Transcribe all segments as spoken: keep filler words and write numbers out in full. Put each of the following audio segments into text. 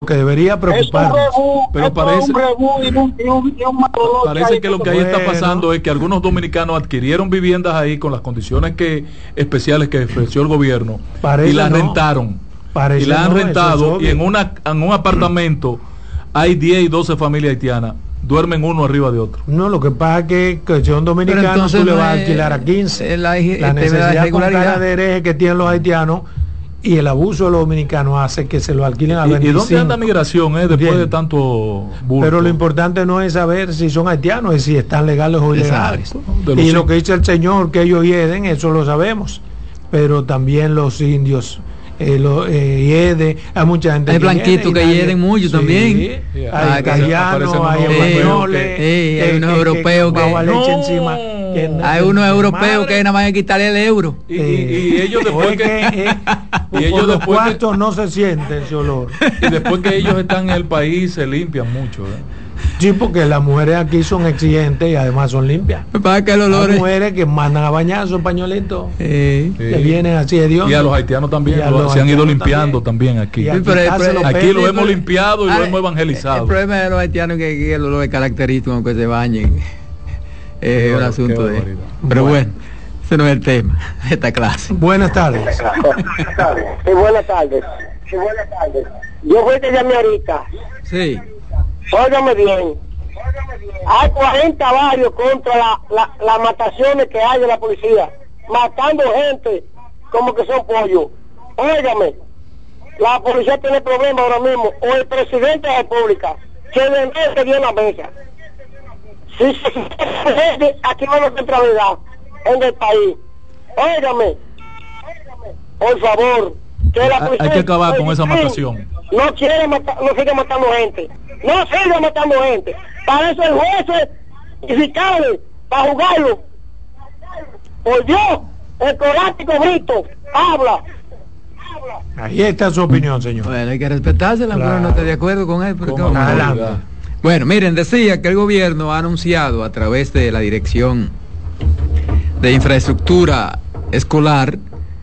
que debería preocuparnos. Rebú, pero parece, un y un, y un, y un parece que lo que ahí bueno. está pasando es que algunos dominicanos adquirieron viviendas ahí con las condiciones que especiales que ofreció el gobierno Parece y las no. rentaron. Parece y las han no, rentado y en una en un apartamento hay diez y doce familias haitianas, duermen uno arriba de otro. No, lo que pasa es que, que son dominicanos, tú le vas a alquilar a quince. La, la necesidad con cara de hereje que tienen los haitianos y el abuso de los dominicanos hace que se lo alquilen a veinticinco. ¿Y dónde anda migración eh, después Bien. de tanto bulto? Pero lo importante no es saber si son haitianos, es si están legales o ilegales. Y lo que dice el señor, que ellos hieden, eso lo sabemos. Pero también los indios eh, lo, eh, hiede, hay mucha gente hay blanquitos que hieden mucho sí, también sí, hay italianos, hay españoles, sí, hay unos europeos que, que, no, encima, que hay unos europeos que nada más hay que quitarle el euro y, y, y ellos después que, que eh, y ellos después cuartos no se siente ese olor y después que ellos están en el país se limpian mucho ¿eh? Sí, porque las mujeres aquí son exigentes y además son limpias. Para que el olor hay mujeres que mandan a bañar esos pañuelitos sí. que vienen así de Dios. Y a los haitianos también, lo, los se han ido limpiando también, también aquí. aquí, pero, pero, aquí lo hemos limpiado y ah, lo hemos evangelizado. El problema de los haitianos es que el olor es característico, aunque se bañen. Es eh, un asunto de... Pero bueno. bueno, ese no es el tema de esta clase. Buenas tardes. Sí, buenas tardes. Sí, buenas tardes. Yo fui que llamé ahorita. Sí. Óigame bien, hay cuarenta varios contra la, la, las mataciones que hay de la policía, matando gente como que son pollos. Óigame, la policía tiene problemas ahora mismo, o el presidente de la República, que vendrá que dio en la mesa. Si se si, aquí vamos a centralidad en el país. Óigame, por favor, que la policía... Hay que acabar con esa matación. No quiere matar, no sigue matando gente. No sigue matando gente. Para eso el juez y fiscales, para jugarlo. Por Dios, el colástico Brito habla. Ahí está su opinión, señor. Bueno, hay que respetársela, claro. Pero no estoy de acuerdo con él. Pero ¿Cómo? Adelante. Bueno, miren, decía que el gobierno ha anunciado a través de la Dirección de Infraestructura Escolar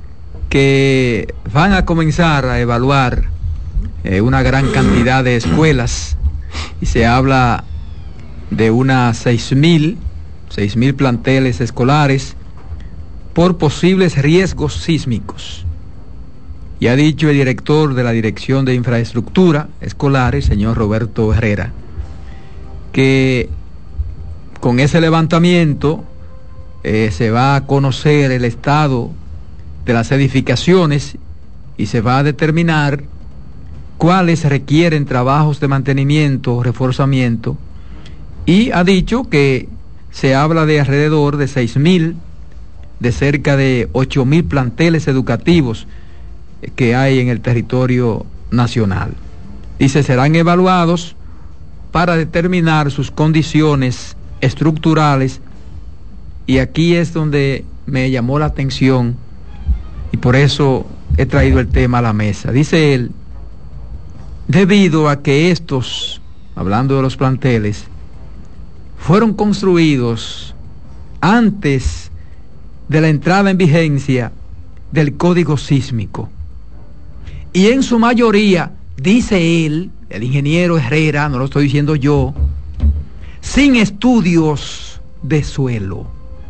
que van a comenzar a evaluar eh, una gran cantidad de escuelas y se habla de unas seis mil planteles escolares por posibles riesgos sísmicos. Y ha dicho el director de la Dirección de Infraestructura Escolar, el señor Roberto Herrera, que con ese levantamiento eh, se va a conocer el estado de las edificaciones y se va a determinar cuáles requieren trabajos de mantenimiento o reforzamiento, y ha dicho que se habla de alrededor de seis mil, de cerca de ocho mil planteles educativos que hay en el territorio nacional. Dice, serán evaluados para determinar sus condiciones estructurales, y aquí es donde me llamó la atención y por eso he traído el tema a la mesa. Dice él, debido a que estos, hablando de los planteles, fueron construidos antes de la entrada en vigencia del Código Sísmico, y en su mayoría, dice él, el ingeniero Herrera, no lo estoy diciendo yo, sin estudios de suelo,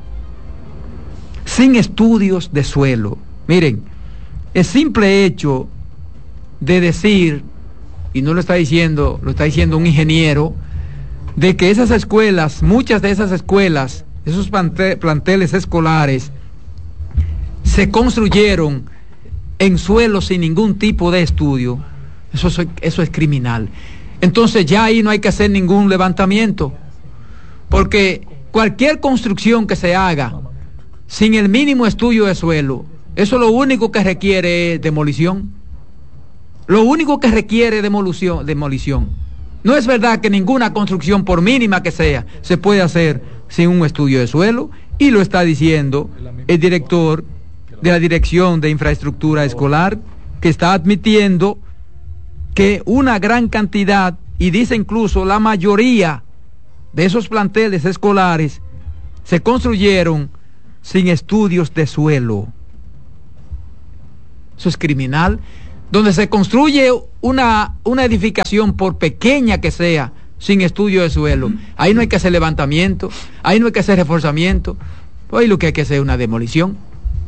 sin estudios de suelo. Miren, el simple hecho de decir, y no lo está diciendo, lo está diciendo un ingeniero, de que esas escuelas, muchas de esas escuelas, esos planteles escolares, se construyeron en suelo sin ningún tipo de estudio, eso es, eso es criminal. Entonces ya ahí no hay que hacer ningún levantamiento, porque cualquier construcción que se haga sin el mínimo estudio de suelo, eso lo único que requiere es demolición. Lo único que requiere demolición, demolición. No es verdad que ninguna construcción, por mínima que sea, se puede hacer sin un estudio de suelo, y lo está diciendo el director de la Dirección de Infraestructura Escolar, que está admitiendo que una gran cantidad, y dice incluso la mayoría de esos planteles escolares, se construyeron sin estudios de suelo. Eso es criminal. donde se construye una, una edificación, por pequeña que sea, sin estudio de suelo, ahí no hay que hacer levantamiento, ahí no hay que hacer reforzamiento, pues ahí lo que hay que hacer es una demolición,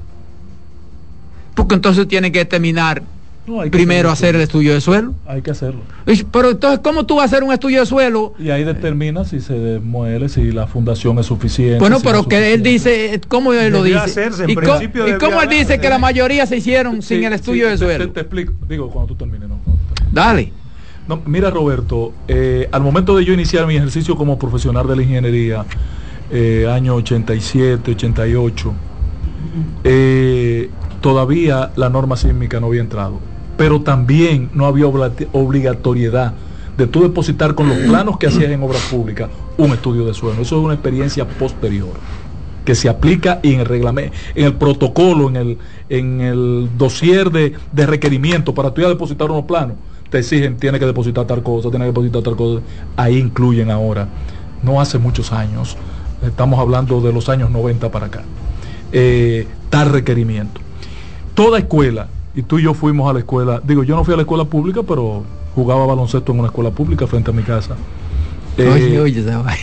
porque entonces tienen que terminar no, hay que primero hacer el estudio de suelo. Hay que hacerlo. Pero entonces, ¿cómo tú vas a hacer un estudio de suelo? Y ahí determina si se demuele, si la fundación es suficiente. Bueno, si pero no que suficiente. él dice, ¿cómo él lo dice? Hacerse, ¿Y, co ¿y cómo él dice hacerse. que la mayoría se hicieron sí, sin el estudio sí, de te, suelo? Te, te explico, digo, cuando tú termines, ¿no? Cuando tú termines. Dale. No, mira, Roberto, eh, al momento de yo iniciar mi ejercicio como profesional de la ingeniería, eh, año ochenta y siete, ochenta y ocho, eh, todavía la norma sísmica no había entrado, pero también no había obligatoriedad de tú depositar con los planos que hacías en obras públicas un estudio de suelo. Eso es una experiencia posterior que se aplica en el reglamento, en el protocolo, en el, en el dossier de, de requerimiento para tú ya depositar unos planos. Te exigen, tiene que depositar tal cosa, tiene que depositar tal cosa. Ahí incluyen ahora, no hace muchos años, estamos hablando de los años noventa para acá, eh, tal requerimiento. Toda escuela, y tú y yo fuimos a la escuela, digo, yo no fui a la escuela pública, pero jugaba baloncesto en una escuela pública frente a mi casa. Eh, oye, oye,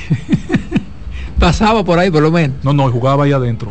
pasaba por ahí por lo menos. No, no, jugaba ahí adentro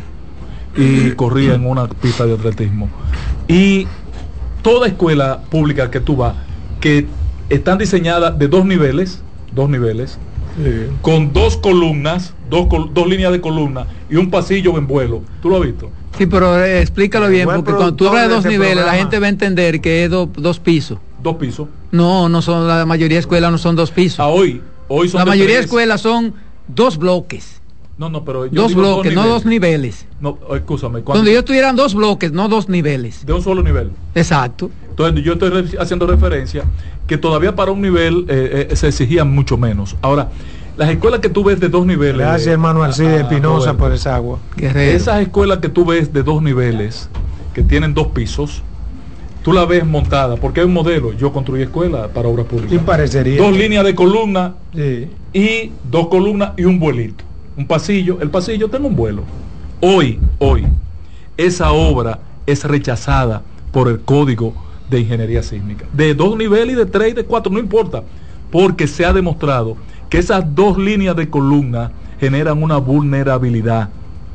y corría en una pista de atletismo. Y toda escuela pública que tú vas, que están diseñadas de dos niveles, dos niveles, sí, con dos columnas, dos, col dos líneas de columnas y un pasillo en vuelo. ¿Tú lo has visto? Sí, pero eh, explícalo bien, porque cuando tú hablas de dos niveles, programa. La gente va a entender que es do, dos pisos. Dos pisos. No, no son, la mayoría de escuelas no son dos pisos. Ah, hoy, hoy son La de mayoría tres. de escuelas son dos bloques. No, no, pero yo dos digo bloques, dos no dos niveles. No, escúchame. Donde ellos tuvieran dos bloques, no dos niveles. De un solo nivel. Exacto. Entonces yo estoy re haciendo referencia que todavía para un nivel eh, eh, se exigía mucho menos. Ahora, las escuelas que tú ves de dos niveles. Gracias, hermano Alcide Espinosa, por esa agua. Guerrero. Esas escuelas que tú ves de dos niveles, que tienen dos pisos, tú la ves montada, porque hay un modelo. Yo construí escuela para obras públicas. Y parecería. Dos líneas de columna, sí, y dos columnas y un vuelito. Un pasillo, el pasillo tiene un vuelo. Hoy, hoy, esa obra es rechazada por el Código de Ingeniería Sísmica. De dos niveles y de tres y de cuatro, no importa, porque se ha demostrado que esas dos líneas de columna generan una vulnerabilidad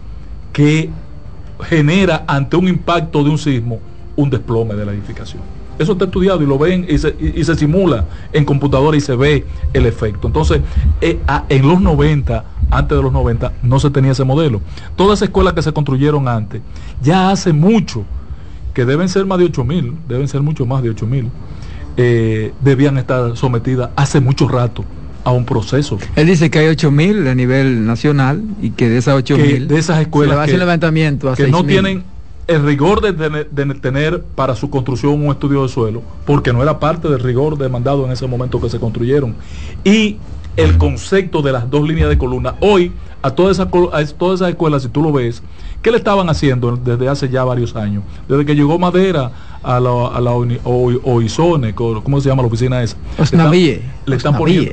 que genera ante un impacto de un sismo un desplome de la edificación. Eso está estudiado y lo ven y se, y, y se simula en computadora y se ve el efecto. Entonces, eh, a, en los noventa, antes de los noventa, no se tenía ese modelo. Todas esas escuelas que se construyeron antes, ya hace mucho, que deben ser más de ocho mil, deben ser mucho más de ocho mil, eh, debían estar sometidas hace mucho rato a un proceso. Él dice que hay ocho mil a nivel nacional y que de esas ocho mil de esas escuelas se le va a hacer que, levantamiento a que no tienen el rigor de tener, de tener para su construcción un estudio de suelo, porque no era parte del rigor demandado en ese momento que se construyeron. Y el concepto de las dos líneas de columna, hoy a todas esas, a todas esas escuelas, si tú lo ves, ¿qué le estaban haciendo desde hace ya varios años? Desde que llegó Madera a la, a la Oizone, ¿cómo se llama la oficina esa? Osnavie. Le están poniendo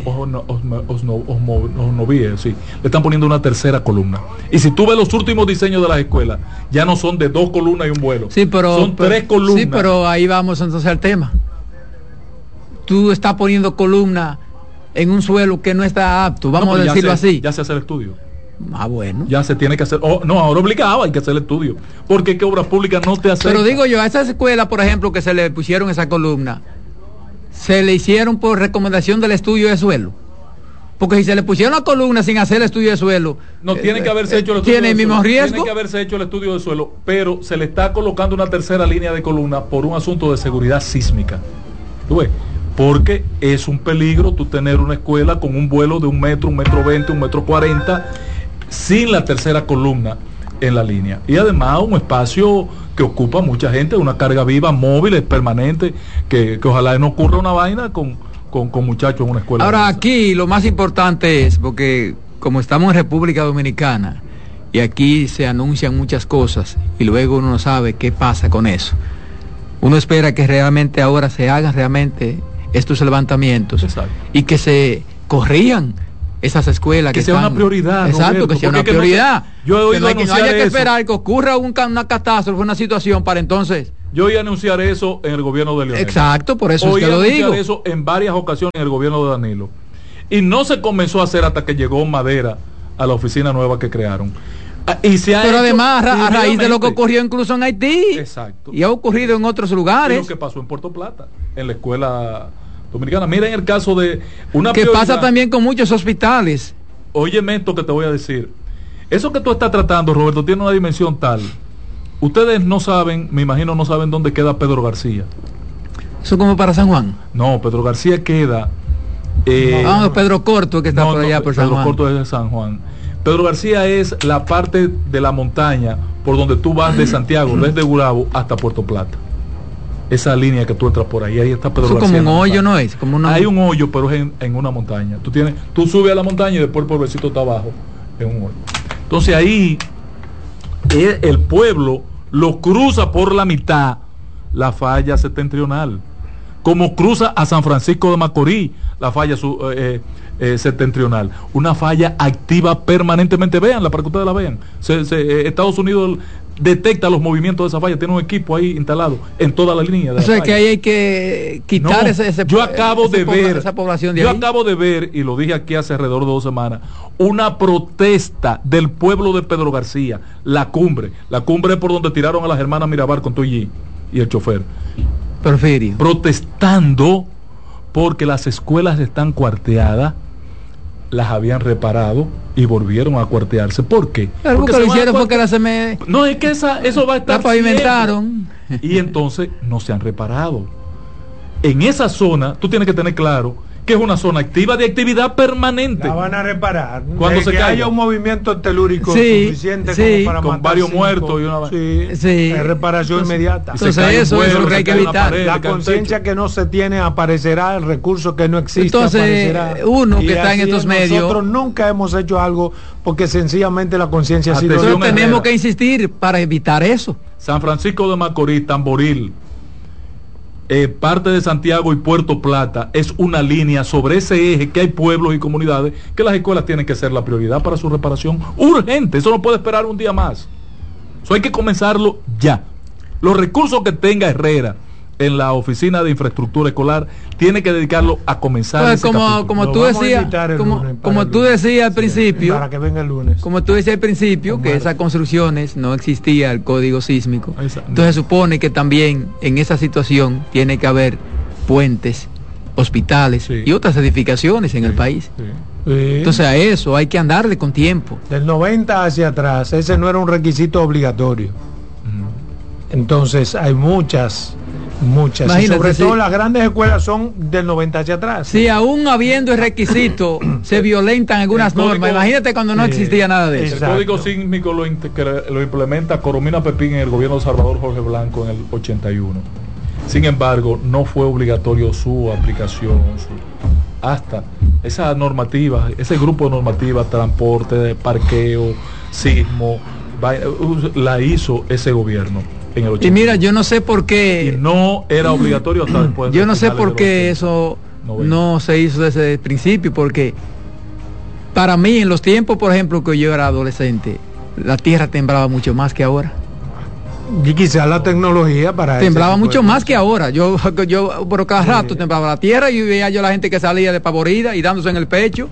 Osnovie, sí. Le están poniendo una tercera columna. Y si tú ves los últimos diseños de las escuelas, ya no son de dos columnas y un vuelo. Sí, pero son pero, tres columnas. Sí, pero ahí vamos entonces al tema. Tú estás poniendo columna en un suelo que no está apto, vamos no, a decirlo se, así. Ya se hace el estudio. Ah, bueno. Ya se tiene que hacer. Oh, no, ahora obligado hay que hacer el estudio. Porque que obras públicas no te hacen. Pero digo yo, a esas escuelas, por ejemplo, que se le pusieron esa columna, se le hicieron por recomendación del estudio de suelo. Porque si se le pusieron la columna sin hacer el estudio de suelo, no eh, tiene que haberse hecho el estudio ¿tiene el mismo suelo. riesgo? Tiene que haberse hecho el estudio de suelo, pero se le está colocando una tercera línea de columna por un asunto de seguridad sísmica. ¿Tú ves? Porque es un peligro tú tener una escuela con un vuelo de un metro, un metro veinte, un metro cuarenta, sin la tercera columna en la línea. Y además un espacio que ocupa mucha gente, una carga viva, móvil, permanente, que, que ojalá no ocurra una vaina con, con, con muchachos en una escuela. Ahora aquí lo más importante es, porque como estamos en República Dominicana, y aquí se anuncian muchas cosas, y luego uno no sabe qué pasa con eso. Uno espera que realmente ahora se hagan realmente estos levantamientos. Exacto. Y que se corrían esas escuelas que, que sea están, una prioridad. Exacto, Roberto, que sea una prioridad. No se, yo he oído que no, hay, que no haya que eso. esperar que ocurra un, una catástrofe, una situación para entonces. Yo iba a anunciar eso en el gobierno de Leonel. Exacto, por eso Oí es que lo digo. eso en varias ocasiones en el gobierno de Danilo. Y no se comenzó a hacer hasta que llegó Madera a la oficina nueva que crearon. Y se ha Pero hecho además a, a raíz de lo que ocurrió incluso en Haití. Exacto. Y ha ocurrido en otros lugares. Y lo que pasó en Puerto Plata, en la escuela dominicana. Miren el caso de una que pasa también con muchos hospitales. Óyeme esto que te voy a decir. Eso que tú estás tratando, Roberto, tiene una dimensión tal. Ustedes no saben, me imagino no saben dónde queda Pedro García. ¿Eso como para San Juan? No, Pedro García queda... Eh, ah, Pedro Corto, que está no, por allá, no, por San Pedro Juan. Corto es de San Juan. Pedro García es la parte de la montaña por donde tú vas de Santiago, desde Gurabo hasta Puerto Plata. Esa línea que tú entras por ahí, ahí está Pedro Eso García. Como un hoyo, ¿no es? Como una... Hay un hoyo, pero es en, en una montaña. Tú tienes, tú subes a la montaña y después el pueblecito está abajo, en un hoyo. Entonces ahí el, el pueblo lo cruza por la mitad la falla septentrional, como cruza a San Francisco de Macorís la falla su, eh, eh, septentrional, una falla activa permanentemente. Véanla para que ustedes la vean. Se, se, eh, Estados Unidos detecta los movimientos de esa falla, tiene un equipo ahí instalado en toda la línea de o sea la que ahí hay que quitar no, ese, ese yo acabo ese de ver esa población de yo ahí. acabo de ver, y lo dije aquí hace alrededor de dos semanas, una protesta del pueblo de Pedro García, la cumbre la cumbre es por donde tiraron a las hermanas Mirabal con Toyi y el chofer Porfirio, protestando porque las escuelas están cuarteadas, las habían reparado y volvieron a cuartearse. ¿Por qué? Claro, porque, porque lo hicieron porque la se me... No, es que esa, eso va a estar... La pavimentaron. Siempre. Y entonces no se han reparado. En esa zona, tú tienes que tener claro que es una zona activa de actividad permanente. La van a reparar. Cuando se que caiga. haya un movimiento telúrico sí, suficiente sí, como para con matar varios cinco. muertos y una sí, sí. Es reparación entonces, inmediata. Entonces eso es lo que hay que evitar. Pared, la conciencia que no se tiene aparecerá, el recurso que no existe entonces, aparecerá. Uno que está en estos medios. Nosotros nunca hemos hecho algo porque sencillamente la conciencia ha sido... Pero tenemos que insistir para evitar eso. San Francisco de Macorís, Tamboril, Eh, parte de Santiago y Puerto Plata es una línea sobre ese eje que hay pueblos y comunidades que las escuelas tienen que ser la prioridad para su reparación urgente. Eso no puede esperar un día más. Eso hay que comenzarlo ya. Los recursos que tenga Herrera en la oficina de infraestructura escolar tiene que dedicarlo a comenzar pues ese como, capítulo. como Lo tú decías como, como tú decías al principio, para que venga el lunes. Como tú decías al principio, que esas construcciones no existía el código sísmico. Exacto. Entonces se supone que también en esa situación tiene que haber puentes, hospitales sí. y otras edificaciones en sí. el país. Sí. Sí. Entonces a eso hay que andarle con tiempo. Del noventa hacia atrás, ese no era un requisito obligatorio. Mm. Entonces hay muchas Muchas, y sobre sí. todo las grandes escuelas son del noventa hacia atrás. Si sí, aún habiendo el requisito se violentan algunas el normas, código, imagínate cuando no sí, existía nada de eso. El código sísmico lo, lo implementa Coromina Pepín en el gobierno de Salvador Jorge Blanco en el ochenta y uno. Sin embargo, no fue obligatorio su aplicación, su, hasta esa normativa, ese grupo de normativas, transporte, de parqueo, sismo, la hizo ese gobierno. Y mira, yo no sé por qué... Y no era obligatorio hasta después. Yo no sé por qué eso no se hizo desde el principio, porque para mí, en los tiempos, por ejemplo, que yo era adolescente, la tierra temblaba mucho más que ahora. Y quizás la tecnología para temblaba mucho más que ahora. Yo, yo por cada rato sí. temblaba la tierra y veía yo la gente que salía despavorida y dándose en el pecho.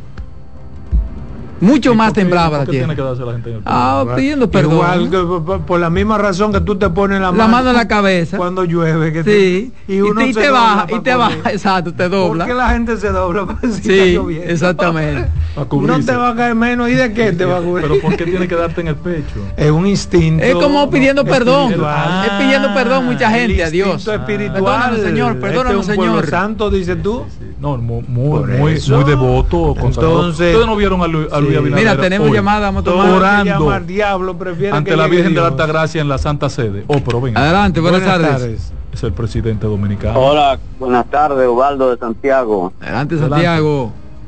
Mucho más temblaba la tierra. Tiene que darse la gente en el ah, pidiendo perdón. Igual, que, por la misma razón que tú te pones la, la mano, mano en la cabeza cuando llueve. Que sí. te, y, uno y, te, y te baja, y te baja, exacto, te dobla. ¿Por qué la gente se dobla? Pues si sí, exactamente. No te va a caer menos. ¿Y de qué te va a cubrir? Pero ¿por qué tiene que darte en el pecho? Es un instinto. Es como pidiendo no, perdón. Espiritual. Es pidiendo perdón mucha gente a Dios. Espiritual. Perdónanos, Señor, perdónanos, este Señor. Santo, dices tú. Sí, sí. No, muy, muy, muy, muy devoto. Entonces, ustedes no vieron a Luis, a Luis sí. Abinader. Mira, tenemos hoy, llamada, vamos a tomar orando al diablo, ante que la Virgen Dios. de la Altagracia en la Santa Sede. Oh, pero venga. Adelante, buenas, buenas tardes. tardes. Es el presidente dominicano. Hola, buenas tardes, Ubaldo de Santiago. Adelante, Santiago.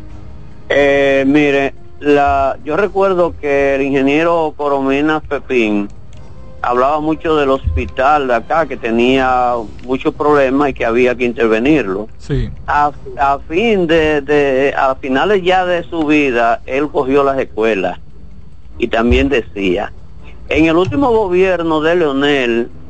Eh, mire, la, yo recuerdo que el ingeniero Coromina Pepín hablaba mucho del hospital de acá, que tenía muchos problemas y que había que intervenirlo. Sí. A, a fin de, de, a finales ya de su vida, él cogió las escuelas y también decía, en el último gobierno de Leonel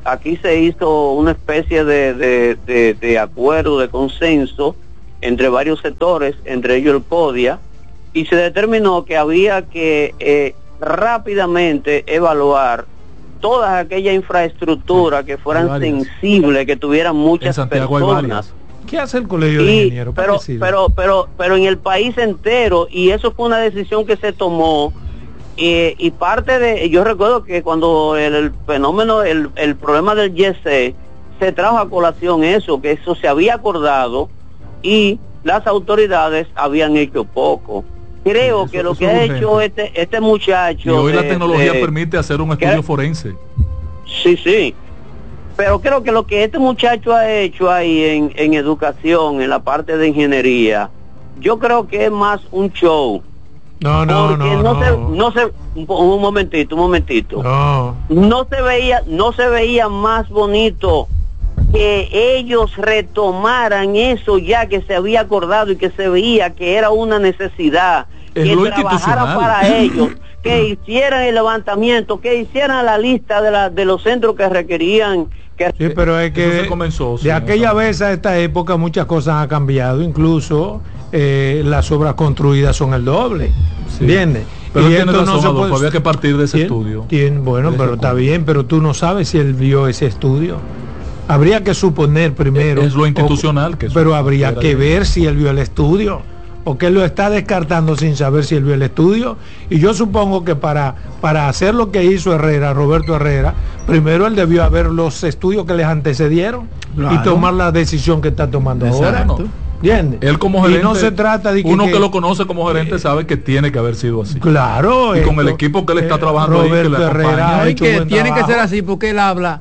aquí se hizo una especie de, de, de, de acuerdo, de consenso entre varios sectores, entre ellos el PODIA, y se determinó que había que eh, rápidamente evaluar todas aquellas infraestructuras que fueran sensibles, que tuvieran muchas personas. ¿Qué hace el colegio de ingenieros? Pero, pero, pero, pero en el país entero, y eso fue una decisión que se tomó, eh, y parte de, yo recuerdo que cuando el, el fenómeno, el, el problema del Y C, se trajo a colación eso, que eso se había acordado, y las autoridades habían hecho poco. Creo eso, que lo que ha hecho este, este muchacho... Y hoy de, la tecnología de, permite hacer un estudio forense. Sí, sí. Pero creo que lo que este muchacho ha hecho ahí en, en educación, en la parte de ingeniería, yo creo que es más un show. No, no, porque no, no, no. Se, no se, un, un momentito, un momentito. No. No se veía, no se veía más bonito que ellos retomaran eso ya que se había acordado y que se veía que era una necesidad, es que lo trabajaran para ellos, que hicieran el levantamiento, que hicieran la lista de, la, de los centros que requerían. Que... Sí, pero es que se comenzó, de aquella vez a esta época muchas cosas han cambiado, incluso eh, las obras construidas son el doble, sí. ¿Entiendes? Pero y tiene esto razón, no se puede... había que partir de ese ¿Tien? estudio. ¿Tien? Bueno, pero está bien, pero tú no sabes si él vio ese estudio. Habría que suponer primero. Es lo institucional o, que pero habría que de... ver si él vio el estudio, o que él lo está descartando sin saber si él vio el estudio. Y yo supongo que para, para hacer lo que hizo Herrera, Roberto Herrera, primero él debió haber los estudios que les antecedieron, claro, y tomar la decisión que está tomando Exacto. ahora. ¿Entiendes? Él como gerente, y no se trata de que, uno que, que lo conoce como gerente eh, sabe que tiene que haber sido así. Claro. Y esto, con el equipo que él está eh, trabajando Roberto ahí, que le Herrera no, y que tiene trabajo. que ser así porque él habla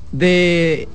de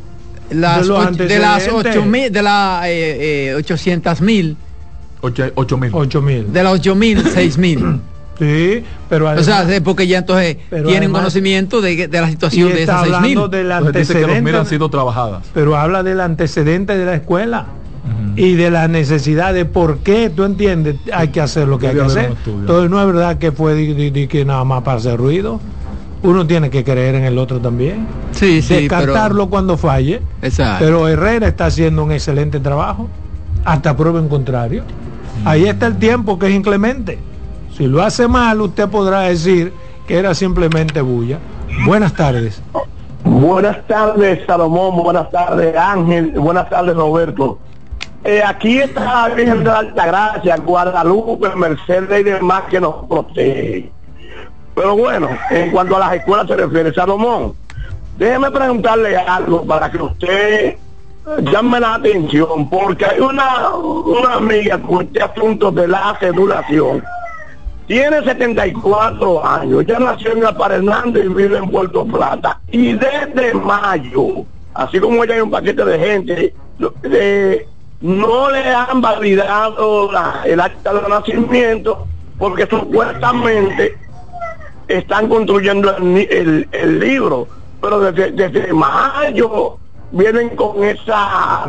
las de, och, de las ocho mil, de las eh, eh, ochocientas mil, ocho mil, ocho mil, de las ocho mil, seis mil. Sí, pero además, o sea, porque ya entonces tienen conocimiento de, de la situación de esas seis mil. Del antecedente, que los mil han sido trabajadas. Pero habla del antecedente de la escuela uh-huh. y de la necesidad de por qué, tú entiendes, hay que hacer lo que hay que hacer. Entonces no es verdad que fue de, de, de que nada más para hacer ruido. Uno tiene que creer en el otro también. Sí, sí. Descartarlo pero... cuando falle. Exacto. Pero Herrera está haciendo un excelente trabajo, hasta prueba en contrario. Mm. Ahí está el tiempo que es inclemente. Si lo hace mal, usted podrá decir que era simplemente bulla. Buenas tardes. Buenas tardes, Salomón. Buenas tardes, Ángel. Buenas tardes, Roberto. Eh, aquí está la Virgen de la Altagracia, Guadalupe, Mercedes y demás que nos protege. Pero bueno, en cuanto a las escuelas se refiere, Salomón, déjeme preguntarle algo para que usted llame la atención, porque hay una, una amiga con este asunto de la cedulación. Tiene setenta y cuatro años, ella nació en Alpar Hernández y vive en Puerto Plata. Y desde mayo, así como ella hay un paquete de gente, eh, no le han validado la, el acta de nacimiento, porque supuestamente están construyendo el, el, el libro, pero desde, desde mayo vienen con esa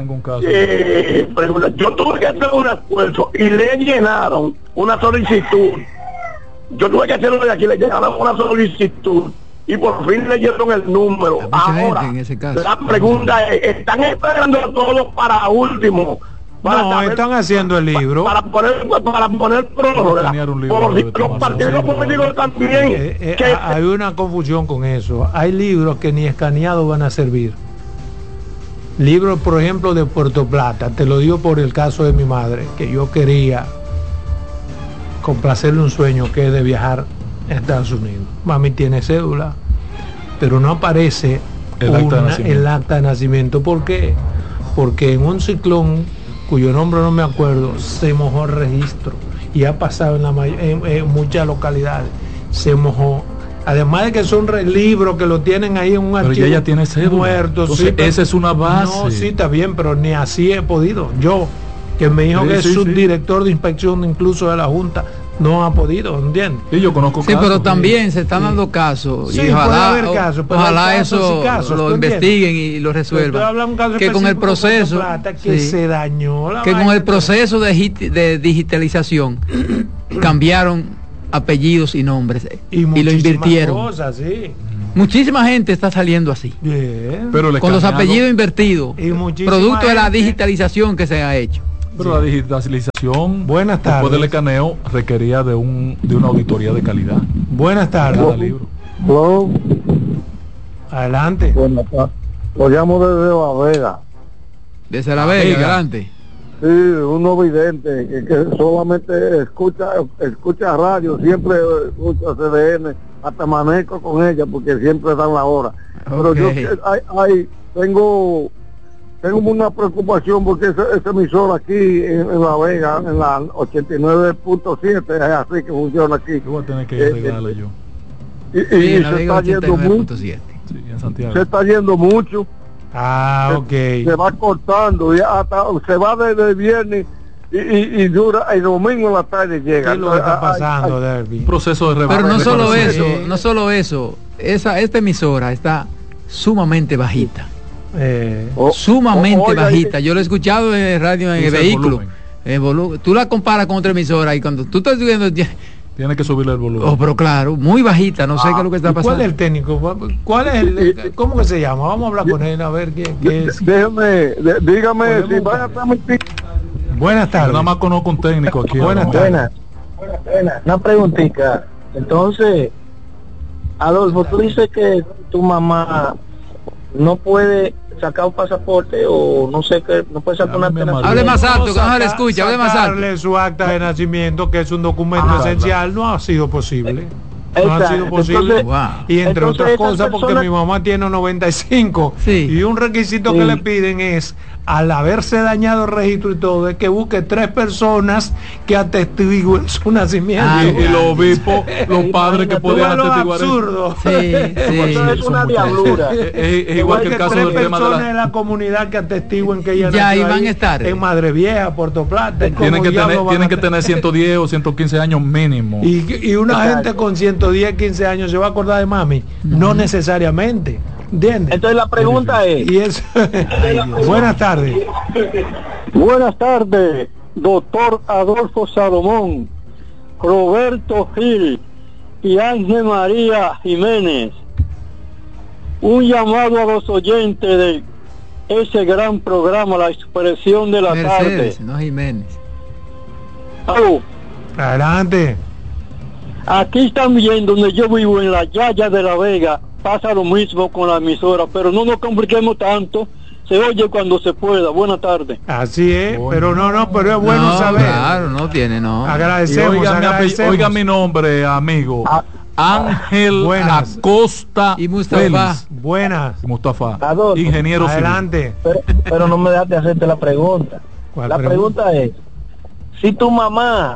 eh, pregunta. Yo tuve que hacer un esfuerzo y le llenaron una solicitud. Yo tuve que hacerlo de aquí, le llenaron una solicitud y por fin le dieron el número. Ahora, en ese caso, la pregunta es, ¿están esperando todos para último? Para no, saber, están haciendo el libro para poner para poner prórroga por si los partidos políticos también eh, eh, que hay una confusión con eso. Hay libros que ni escaneados van a servir. Libros, por ejemplo, de Puerto Plata, te lo digo por el caso de mi madre, que yo quería complacerle un sueño que es de viajar a Estados Unidos. Mami tiene cédula, pero no aparece el acta, una, el acta de nacimiento. ¿Por qué? Porque en un ciclón cuyo nombre no me acuerdo, se mojó el registro y ha pasado en, la en, en muchas localidades, se mojó. Además de que son libros que lo tienen ahí en un pero archivo ella tiene cédula. Muerto, entonces, sí, pero, esa es una base. No, sí, está bien, pero ni así he podido. Yo, que me dijo sí, que sí, es subdirector sí. de inspección incluso de la Junta, no ha podido, ¿entiendes? Sí, yo conozco sí, casos, pero también sí. se están dando casos. Sí, y ojalá, haber casos, ojalá casos eso y casos, lo investiguen y lo resuelvan. Que con el proceso plata, que sí, se dañó la que con el proceso de, de digitalización cambiaron apellidos y nombres y, y lo invirtieron. Cosas, sí. Muchísima gente está saliendo así. Bien. Pero con los apellidos invertidos. Producto de la gente. digitalización que se ha hecho. Pero sí. La digitalización, buenas tardes, después del escaneo requería de un de una auditoría de calidad. Buenas tardes. Cada libro. Hello. Adelante. Buenas tardes. Lo llamo desde La Vega. Desde La Vega, adelante. Sí, uno vidente que, que solamente escucha escucha radio, siempre escucha C D N, hasta manejo con ella porque siempre dan la hora. Pero Okay. yo hay, hay, tengo tengo una preocupación porque ese, ese emisor aquí en, en La Vega, en la ochenta y nueve punto siete, es así que funciona aquí. Yo voy a tener que Eh, arreglarle yo. Y, y Sí, en La se Vega está yendo mucho, Sí, en Santiago. se está yendo mucho. Ah, ok. Se, se va cortando y hasta se va desde el viernes y, y, y dura el domingo en la tarde llega. ¿Qué es lo que está Ay, pasando, ay, Derby? Un proceso de Pero no de solo reparación. eso, no solo eso. Esa, esta emisora está sumamente bajita. Eh, o- Sumamente o- oiga, bajita. Yo lo he escuchado en el radio, en el Usa el vehículo. volumen. El volu- Tú la comparas con otra emisora y cuando tú estás viendo, Tiene que subirle el volumen. oh, pero claro, muy bajita. No sé qué es lo que está ¿y ¿Cuál pasando. es el técnico? ¿Cuál es el, ¿Cómo que se llama? Vamos a hablar con él a ver qué, qué es. Déjeme, de- dígame Podemos si van a buscar. transmitir. Buenas Yo tardes. nada más conozco un técnico aquí. Buenas ¿no? tardes. Buenas, buenas. Una preguntita. Entonces, Adolfo, tú dices que tu mamá no puede sacar un pasaporte o no sé qué, no puede sacar A una mí me alternativa. Hable más alto, que no se le Sacar- escucha, hable más alto. sacarle su acta de nacimiento, que es un documento Ah, esencial, no ha sido posible. No ha Exacto. sido posible. Entonces- Wow. Y entre entonces otras esas cosas, porque personas- mi mamá tiene noventa y cinco. Sí. Y un requisito que Sí. le piden es, al haberse dañado el registro y todo, es que busque tres personas que atestiguen su nacimiento. Ah, Y, y los obispos, los padres que Tú podían ves lo atestiguar eso. absurdo. Sí, sí. Eso es una diablura. Es, es- es igual que el caso tres del tema de personas en la... la comunidad que atestiguen que ella Ya, nació ahí van ahí, a estar. en Madre Vieja, Puerto Plata. ¿Cómo Tienen que diablos tener, van tienen a que tener? tener ciento diez o ciento quince años mínimo. Y, y una Exacto. gente con ciento diez, quince años se va a acordar de mami. No necesariamente. ¿Entiendes? Entonces la pregunta es, Y eso. Buenas tardes. Buenas tardes, doctor Adolfo Salomón, Roberto Gil y Ángel María Jiménez. Un llamado a los oyentes de ese gran programa, La Expresión de la Mercedes, Tarde. no Jiménez. Aló, Adelante. aquí también donde yo vivo, en la Yaya de La Vega, pasa lo mismo con la emisora, pero no nos compliquemos tanto. Se oye cuando se pueda. Buenas tardes. Así es. Coño. Pero no, no, pero es bueno No, saber. claro, no tiene, no. Y Agradecemos, oiga, mi apellido- agradecemos. oiga mi nombre, amigo. Ah. Ángel Buenas. Acosta Y Mustafa. Félix. Buenas. Mustafa, Adolfo. ingeniero civil. Adelante. pero, pero no me dejaste hacerte la pregunta. ¿Cuál La pregunta? pregunta es, si tu mamá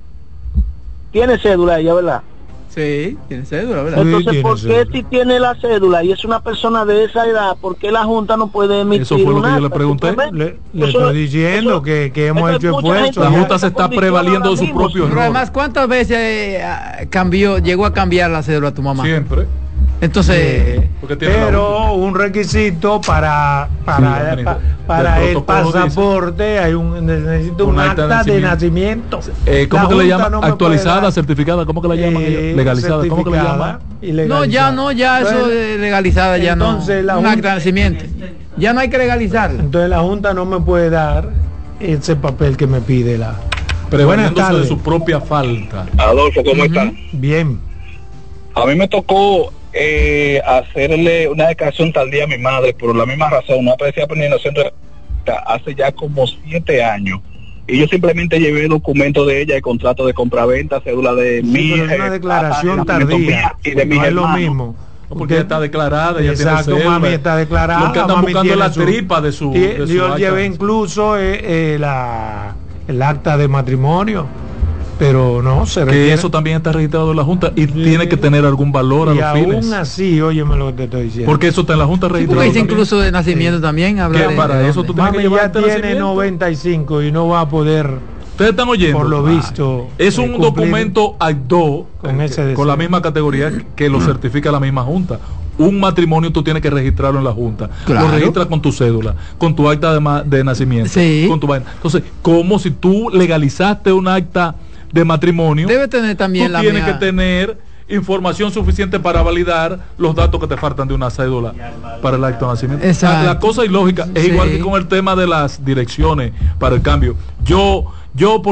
tiene cédula ella, ¿verdad? Sí, tiene cédula, ¿verdad? Sí, Entonces, tiene ¿por qué cédula. si tiene la cédula y es una persona de esa edad, por qué la Junta no puede emitir Eso fue lo que un yo le acta, pregunté. simplemente? Le, le Eso- estoy diciendo eso- que, que hemos eso hecho mucha esfuerzo. gente La ya. Junta se está Condición prevaliendo de su ahora mismo. propio Pero error. además, ¿cuántas veces eh, ah, cambió, llegó a cambiar la cédula a tu mamá? Siempre. Entonces, Eh, Porque tiene la pero un requisito para para, Sí, pa- el para el protocolo dice. pasaporte hay un necesito un, Un acta de nacimiento. Eh, ¿Cómo La que le Junta llaman? no me Actualizada, puede dar, certificada, ¿cómo que la llaman? eh, ellos? Legalizada, ¿cómo que la certificada llaman? y no, legalizada. ya no, ya eso Entonces, de legalizada ya entonces no. la Un Junta- acta de nacimiento. Ya no hay que legalizarla. Entonces la Junta no me puede dar ese papel que me pide la. Buenas Prevaliéndose de tardes. su propia falta. Adolfo, ¿cómo estás? Bien. A mí me tocó eh, hacerle una declaración tardía a mi madre por la misma razón, una parecía peregrinación de hace ya como siete años. Y yo simplemente llevé documentos de ella, el contrato de compraventa, cédula de Sí, mi pero es una eh, declaración ah, tardía. y de mis No es lo hermanos. mismo. No, porque ella está declarada, ella Exacto, tiene cédula. mami está declarada. Lo que andan mami buscando es tiene la su- tripa de su, Tie- de su yo acta. llevé incluso eh, eh, la, el acta de matrimonio, pero no se Que requiere. eso también está registrado en la Junta y tiene que tener algún valor a y los aún fines. así, óyeme lo que te estoy diciendo. Porque eso está en la Junta Sí, registrado. porque dice también. incluso de nacimiento también. Habla Que de- para de eso dónde. tú tienes que mami llevar ya este tiene nacimiento. noventa y cinco y no va a poder. Ustedes están oyendo. Por lo visto, Es eh, un cumplir documento A C D O con eh, ese que- deseo. con la misma categoría que lo certifica la misma Junta. Un matrimonio tú tienes que registrarlo en la Junta. Claro. Lo registras con tu cédula, con tu acta de, ma- de nacimiento, Sí. con tu vaina. Entonces, como si tú legalizaste un acta de matrimonio, debe tener también tú la tienes mía. que tener información suficiente para validar los datos que te faltan de una cédula para el acto de nacimiento. Exacto. La cosa ilógica es Sí. igual que con el tema de las direcciones para el cambio. Yo, yo por